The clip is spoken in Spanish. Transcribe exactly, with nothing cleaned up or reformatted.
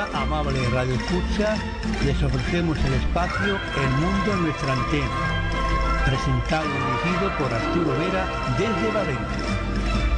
amable Radio Escucha, les ofrecemos el espacio El Mundo en nuestra antena, presentado y dirigido por Arturo Vera desde Valencia.